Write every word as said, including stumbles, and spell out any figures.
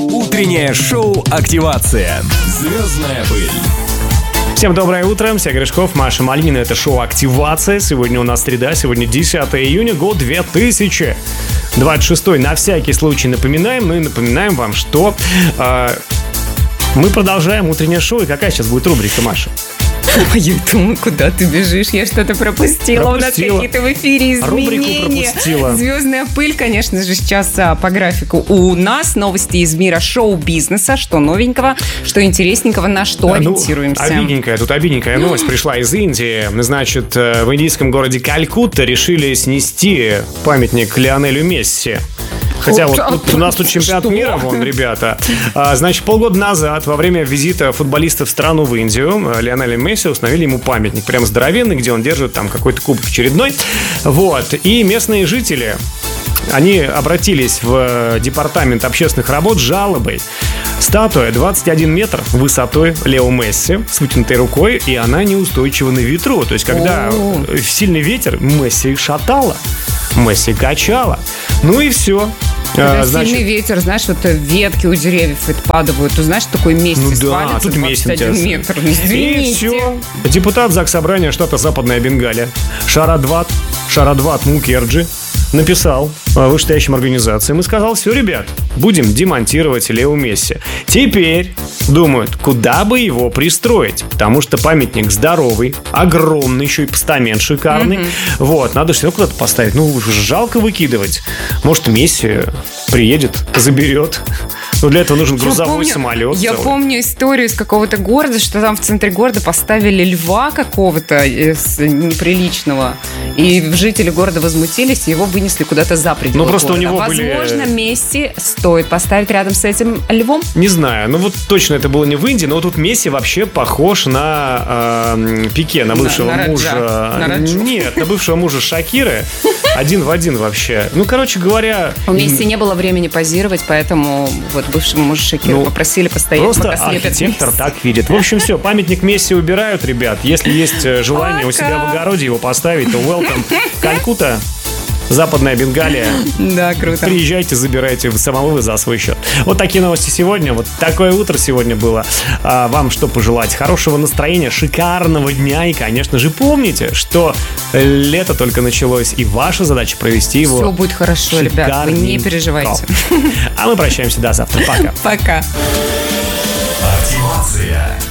Утреннее шоу «Активация». Звездная пыль. Всем доброе утро, Всея Гришков, Маша Малинина. Это шоу «Активация». Сегодня у нас среда, сегодня десятое июня, год две тысячи двадцать шестой. На всякий случай напоминаем, ну и напоминаем вам, что э, мы продолжаем утреннее шоу. И какая сейчас будет рубрика, Маша? Я думаю, куда ты бежишь? Я что-то пропустила. пропустила. У нас какие-то в эфире изменения. Звездная пыль, конечно же, сейчас а, по графику. У нас новости из мира шоу-бизнеса. Что новенького, что интересненького, на что а, ориентируемся. Ну, обидненькая, тут обидненькая новость пришла из Индии. Значит, в индийском городе Калькутта решили снести памятник Лионелю Месси. Хотя вот тут, у нас тут чемпионат Что? мира, вон, ребята. А, значит, полгода назад, во время визита футболиста в страну, в Индию, Лионеля Месси установили ему памятник. Прям здоровенный, где он держит там какой-то кубок очередной. Вот. И местные жители, они обратились в департамент общественных работ с жалобой. Статуя двадцать один метр высотой Лео Месси с вытянутой рукой, и она неустойчива на ветру. То есть, когда О-о-о. сильный ветер, Месси шатала, Месси качала. Ну и все. Когда а, значит... сильный ветер, знаешь, вот ветки у деревьев падают, ты знаешь, такой месяц ну, свалится, да, тут двадцать один метр. Извините. И все. Депутат Заксобрания штата Западная Бенгалия Шарадват, Шарадват Мукерджи написал вышестоящим организациям и сказал: все, ребят, будем демонтировать Лео Месси. Теперь думают, куда бы его пристроить, потому что памятник здоровый, огромный, еще и постамент шикарный. Mm-hmm. Вот, надо все равно куда-то поставить. Ну, жалко выкидывать. Может, Месси приедет, заберет. Но для этого нужен грузовой я помню, самолет. Я целый. помню историю из какого-то города, что там в центре города поставили льва какого-то неприличного. И жители города возмутились, и его вынесли куда-то за пределы ну, просто города. у него Возможно, были... Месси стоит поставить рядом с этим львом? Не знаю. Ну вот точно это было не в Индии, но вот тут Месси вообще похож на э, Пике, на бывшего на, на мужа. На Нет, на бывшего мужа Шакиры. Один в один вообще. Ну, короче говоря... У Месси не было времени позировать, поэтому вот бывшему мужу Шакиры ну, попросили постоять, просто архитектор Месси. Так видит. В общем, все, памятник Месси убирают, ребят. Если есть желание Пока. у себя в огороде его поставить, то welcome. Калькутта, Западная Бенгалия. Да, круто. Приезжайте, забирайте самого вы за свой счет. Вот такие новости сегодня. Вот такое утро сегодня было. А, вам что пожелать? Хорошего настроения, шикарного дня. И, конечно же, помните, что лето только началось, и ваша задача провести его. Все будет хорошо, ребят. Вы не переживайте. А мы прощаемся до завтра. Пока. Пока. Активация.